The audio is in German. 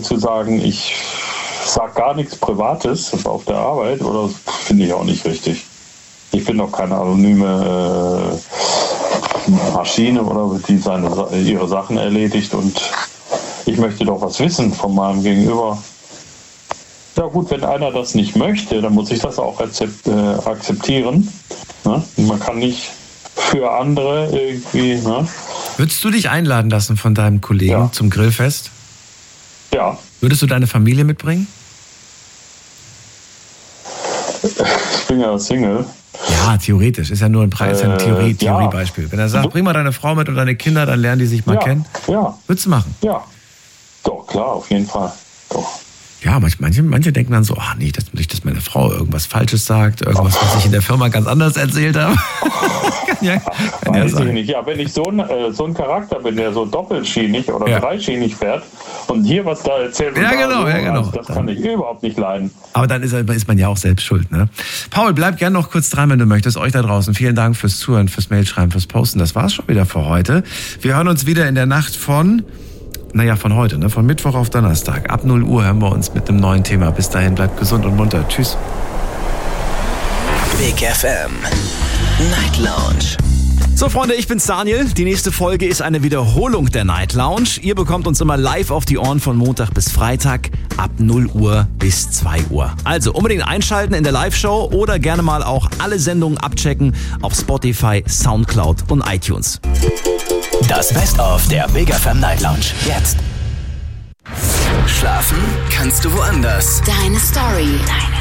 zu sagen, ich sag gar nichts Privates auf der Arbeit, oder finde ich auch nicht richtig. Ich bin doch keine anonyme Maschine, oder die ihre Sachen erledigt, und ich möchte doch was wissen von meinem Gegenüber. Ja gut, wenn einer das nicht möchte, dann muss ich das auch akzeptieren. Ne? Man kann nicht für andere irgendwie... Ne? Würdest du dich einladen lassen von deinem Kollegen zum Grillfest? Ja. Würdest du deine Familie mitbringen? Ich bin ja Single. Ja, theoretisch. Ist ja nur ein Theoriebeispiel. Wenn er sagt, bring mal deine Frau mit und deine Kinder, dann lernen die sich mal kennen. Ja. Würdest du machen? Ja. Doch, klar, auf jeden Fall. Doch. Ja, manche denken dann so, ach nee, nicht, dass meine Frau irgendwas Falsches sagt, irgendwas, was ich in der Firma ganz anders erzählt habe. Weiß ich nicht. Ja, wenn ich so ein Charakter bin, der so doppelschienig oder dreischienig fährt und hier was da erzählt, genau. Das kann ich überhaupt nicht leiden. Aber dann ist man ja auch selbst schuld, ne? Paul, bleib gerne noch kurz dran, wenn du möchtest. Euch da draußen, vielen Dank fürs Zuhören, fürs Mailschreiben, fürs Posten. Das war's schon wieder für heute. Wir hören uns wieder in der Nacht von heute, ne? Von Mittwoch auf Donnerstag. Ab 0 Uhr hören wir uns mit einem neuen Thema. Bis dahin, bleibt gesund und munter. Tschüss. Big FM Night Lounge. So Freunde, ich bin's Daniel. Die nächste Folge ist eine Wiederholung der Night Lounge. Ihr bekommt uns immer live auf die Ohren von Montag bis Freitag ab 0 Uhr bis 2 Uhr. Also unbedingt einschalten in der Live-Show oder gerne mal auch alle Sendungen abchecken auf Spotify, Soundcloud und iTunes. Das Best-of der Big FM Night Lounge. Jetzt. Schlafen kannst du woanders. Deine Story.